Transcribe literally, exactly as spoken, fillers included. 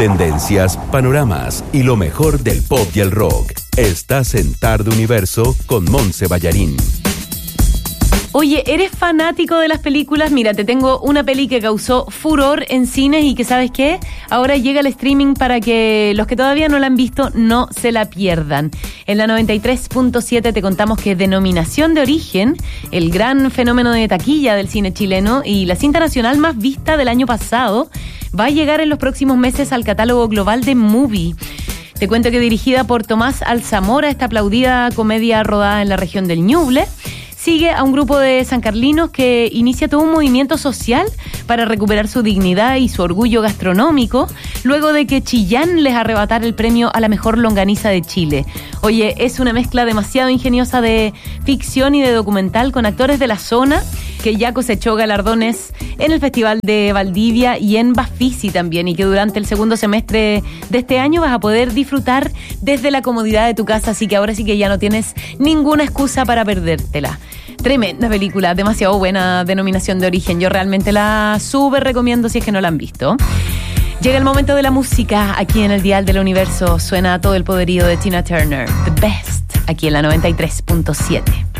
Tendencias, panoramas y lo mejor del pop y el rock. Estás en Tarde Universo con Montse Ballarín. Oye, ¿eres fanático de las películas? Mira, te tengo una peli que causó furor en cines y que, ¿sabes qué? Ahora llega al streaming para que los que todavía no la han visto no se la pierdan. En la noventa y tres punto siete te contamos que Denominación de Origen, el gran fenómeno de taquilla del cine chileno y la cinta nacional más vista del año pasado, va a llegar en los próximos meses al catálogo global de Movie. Te cuento que dirigida por Tomás Alzamora, esta aplaudida comedia rodada en la región del Ñuble, sigue a un grupo de sancarlinos que inicia todo un movimiento social para recuperar su dignidad y su orgullo gastronómico, luego de que Chillán les arrebatara el premio a la mejor longaniza de Chile. Oye, es una mezcla demasiado ingeniosa de ficción y de documental con actores de la zona, que ya cosechó galardones en el Festival de Valdivia y en Bafisi también, y que durante el segundo semestre de este año vas a poder disfrutar desde la comodidad de tu casa, así que ahora sí que ya no tienes ninguna excusa para perdértela. Tremenda película, demasiado buena, Denominación de Origen. Yo realmente la súper recomiendo si es que no la han visto. Llega el momento de la música. Aquí en el Dial del Universo suena todo el poderío de Tina Turner, The Best, aquí en la noventa y tres punto siete.